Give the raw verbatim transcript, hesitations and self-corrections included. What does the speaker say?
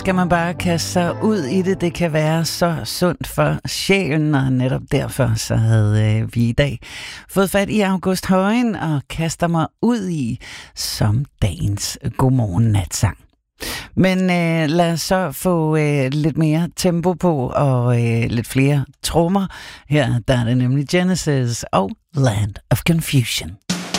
Skal man bare kaste sig ud i det. Det kan være så sundt for sjælen, og netop derfor så havde øh, vi i dag fået fat i August Højen og kaster mig ud i som dagens godmorgen natsang. Men øh, lad os så få øh, lidt mere tempo på og øh, lidt flere trommer. Her der er det nemlig Genesis og Land of Confusion.